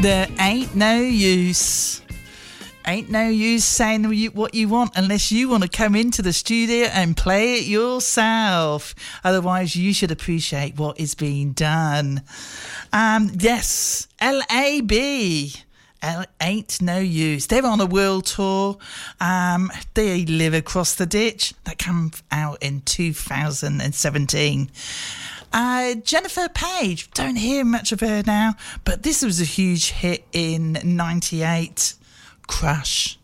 There ain't no use. Ain't no use saying what you want unless you want to come into the studio and play it yourself. Otherwise, you should appreciate what is being done. Yes, LAB. Ain't no use. They're on a world tour. They live across the ditch. That came out in 2017. Jennifer Page, don't hear much of her now, but this was a huge hit in 98. Crush.